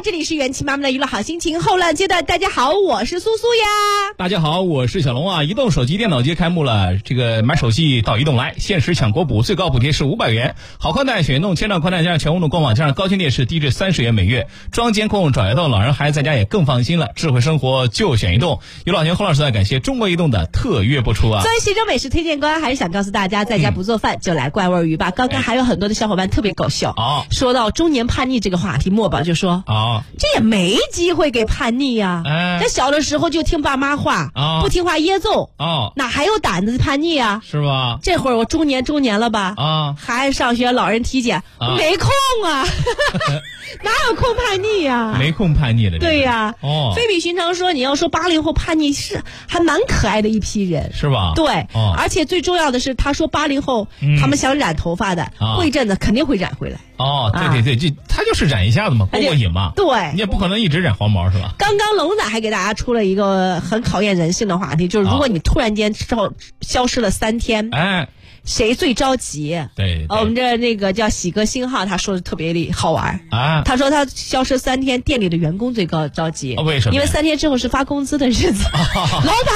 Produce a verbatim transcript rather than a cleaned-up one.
这里是元气妈妈的娱乐好心情后浪阶段，大家好，我是苏苏呀。 大家好，我是小龙啊。移动手机电脑节开幕了，这个买手机到移动来，限时抢国补，最高补贴是五百元。好宽带、选移动、千兆宽带加上全屋的官网，加上高清电视，低至三十元每月。装监控找移动，老人孩子在家也更放心了。智慧生活就选移动。有老钱后老师在感谢中国移动的特约播出啊。 作为其中美食推荐官，还是想告诉大家，在家不做饭、嗯、就来怪味鱼吧。刚刚还有很多的小伙伴特别搞笑，哦、说到中年叛逆这个话题，墨宝就说：“哦，这也没机会给叛逆呀、啊。哎，这小的时候就听爸妈话，哦、不听话噎揍，哦，哪还有胆子叛逆啊？ 是吧？ 这会儿我中年中年了吧？啊、哦，孩子上学，老人体检，啊、没空啊。”哪有空叛逆呀、啊？ 没空叛逆的。 对呀、啊，哦，非比寻常说，你要说八零后叛逆是还蛮可爱的一批人， 是吧？ 对，哦，而且最重要的是，他说八零后、嗯、他们想染头发的，哦、过一阵子肯定会染回来。 哦，对对对，就、啊、他就是染一下子嘛，过过瘾嘛。 对， 你也不可能一直染黄毛是吧？ 刚刚龙仔还给大家出了一个很考验人性的话题，就是如果你突然间消消失了三天，哎。谁最着急？ 对, 对、 哦，我们这那个叫喜哥星号，他说的特别好玩啊。他说他消失三天，店里的员工最高着急、 哦、为什么？ 因为三天之后是发工资的日子，哦、老板